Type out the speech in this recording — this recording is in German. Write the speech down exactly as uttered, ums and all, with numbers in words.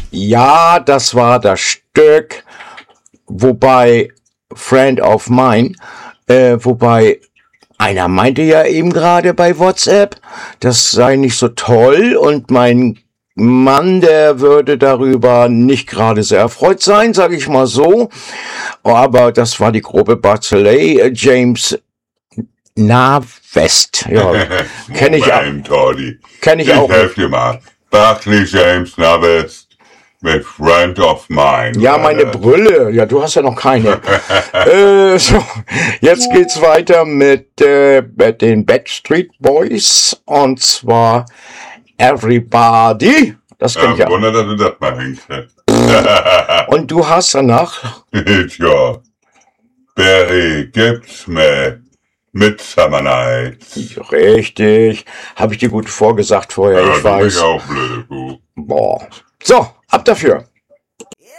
Ja, das war das Stück, wobei Friend of Mine, äh, wobei einer meinte ja eben gerade bei WhatsApp, das sei nicht so toll und mein Mann, der würde darüber nicht gerade sehr erfreut sein, sage ich mal so. Aber das war die grobe Barzeley, James Navest. Ja, kenne ich auch. Toddy. Kenn ich, ich auch. Ich helfe dir mal. Barclay James Navest mit Friend of Mine. Ja, meine Alter. Brille. Ja, du hast ja noch keine. äh, so, jetzt geht's weiter mit, äh, mit den Backstreet Boys. Und zwar Everybody. Das kenn Ja, ich ja. Wunder, dass du das mal hinkriegst. Und du hast danach? Tja. Barry gibt's mit Midsummer Nights. Richtig. Habe ich dir gut vorgesagt vorher, Ja, ich weiß. Ich auch blöde Kuh. Boah. So, ab dafür.